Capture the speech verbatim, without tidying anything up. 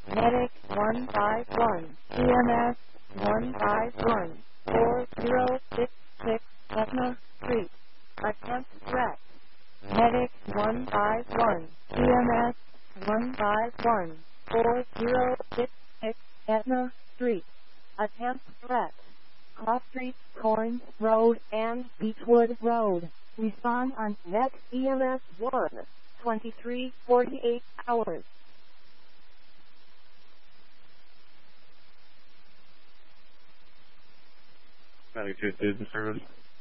Medic one five one, E M S one five one, four zero six six, Etna Street. Attempt threat. Medic one five one, E M S one five one, four zero six six, Etna Street. Attempt threat. Cross Street, Corn Road, and Beechwood Road. Respond on Net E M S one, twenty-three forty-eight hours. ninety-two Student Service.